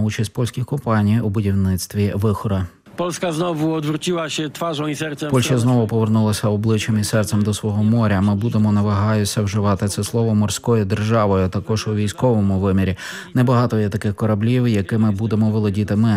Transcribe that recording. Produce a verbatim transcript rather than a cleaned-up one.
участь польських компаній у будівництві вихора. Polska znowu odwróciła się twarzą i sercem. Польща знову повернулася обличчям і серцем до свого моря. Ми будемо, не вагаюся, вживати це слово морською державою, також у військовому вимірі. Небагато є таких кораблів, якими будемо володіти ми.